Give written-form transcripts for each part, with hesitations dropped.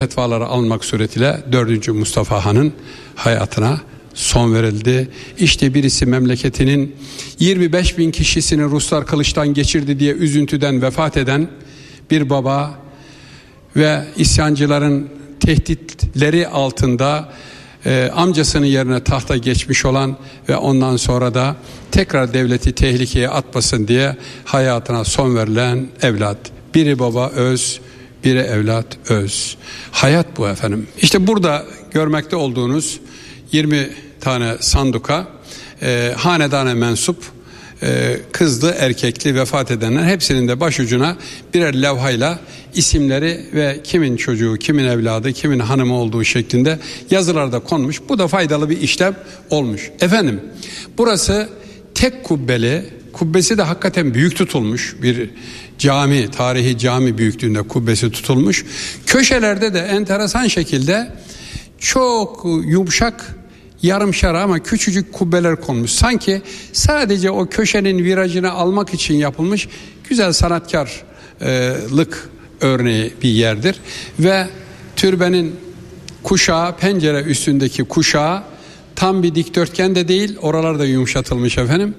fetvaları almak suretiyle 4. Mustafa Han'ın hayatına son verildi. İşte birisi memleketinin 25 bin kişisini Ruslar kılıçtan geçirdi diye üzüntüden vefat eden bir baba ve isyancıların tehditleri altında amcasının yerine tahta geçmiş olan ve ondan sonra da tekrar devleti tehlikeye atmasın diye hayatına son verilen evlat. Biri baba öz, biri evlat öz. Hayat bu efendim. İşte burada görmekte olduğunuz 20 tane sanduka hanedana mensup kızlı erkekli vefat edenler, hepsinin de başucuna birer levhayla isimleri ve kimin çocuğu, kimin evladı, kimin hanımı olduğu şeklinde yazılar da konmuş. Bu da faydalı bir işlem olmuş. Efendim, burası tek kubbeli, kubbesi de hakikaten büyük tutulmuş bir cami, tarihi cami büyüklüğünde kubbesi tutulmuş. Köşelerde de enteresan şekilde çok yumuşak, yarımşar ama küçücük kubbeler konmuş. Sanki sadece o köşenin virajını almak için yapılmış güzel sanatkarlık örneği bir yerdir. Ve türbenin kuşağı, pencere üstündeki kuşağı tam bir dikdörtgen de değil, oralar da yumuşatılmış efendim.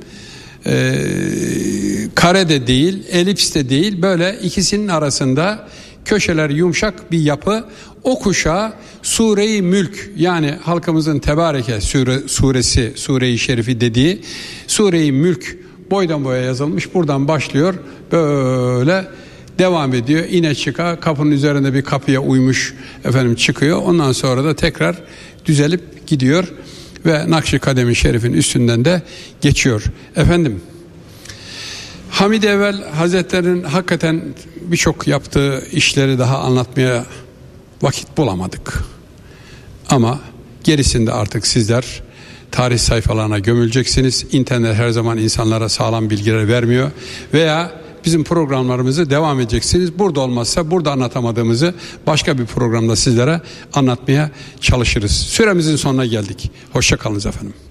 Kare de değil, elips de değil, böyle ikisinin arasında köşeler yumuşak bir yapı. O kuşağı Sure-i Mülk, yani halkımızın Tebareke suresi, Sure-i Şerifi dediği Sure-i Mülk boydan boya yazılmış. Buradan başlıyor, böyle devam ediyor. İne çıka, kapının üzerinde bir kapıya uymuş efendim çıkıyor. Ondan sonra da tekrar düzelip gidiyor ve Nakşi-Kadem-i Şerif'in üstünden de geçiyor. Efendim, Hamid Evvel Hazretleri'nin hakikaten birçok yaptığı işleri daha anlatmaya vakit bulamadık. Ama gerisinde artık sizler tarih sayfalarına gömüleceksiniz. İnternet her zaman insanlara sağlam bilgiler vermiyor. Veya bizim programlarımızı devam edeceksiniz. Burada olmazsa burada anlatamadığımızı başka bir programda sizlere anlatmaya çalışırız. Süremizin sonuna geldik. Hoşça kalınız efendim.